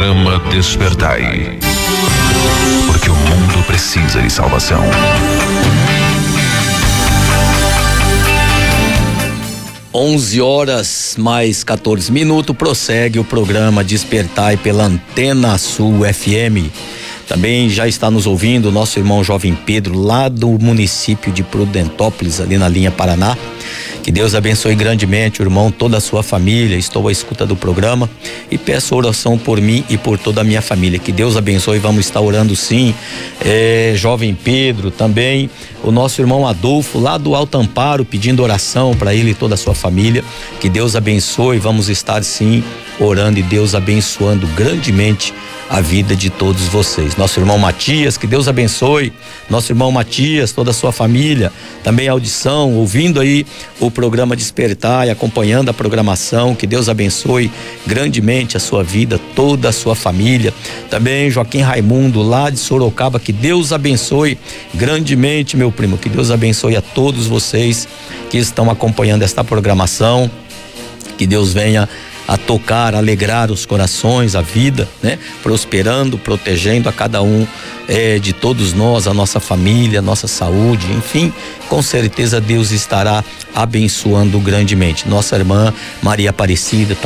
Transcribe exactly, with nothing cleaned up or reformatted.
Programa Despertai. Porque o mundo precisa de salvação. onze horas mais quatorze minutos, prossegue o programa Despertai pela Antena Sul F M. Também já está nos ouvindo o nosso irmão Jovem Pedro, lá do município de Prudentópolis, ali na linha Paraná. Que Deus abençoe grandemente o irmão, toda a sua família. Estou à escuta do programa e peço oração por mim e por toda a minha família. Que Deus abençoe, vamos estar orando sim. É, Jovem Pedro, também o nosso irmão Adolfo, lá do Alto Amparo, pedindo oração para ele e toda a sua família. Que Deus abençoe, vamos estar sim orando e Deus abençoando grandemente a vida de todos vocês. Nosso irmão Matias, que Deus abençoe. Nosso irmão Matias, toda a sua família, também a audição, ouvindo aí o programa Despertar e acompanhando a programação. Que Deus abençoe grandemente a sua vida, toda a sua família. Também Joaquim Raimundo, lá de Sorocaba, que Deus abençoe grandemente, meu primo. Que Deus abençoe a todos vocês que estão acompanhando esta programação. Que Deus venha a tocar, alegrar os corações, a vida, né? Prosperando, protegendo a cada um é, de todos nós, a nossa família, a nossa saúde, enfim, com certeza Deus estará abençoando grandemente. Nossa irmã Maria Aparecida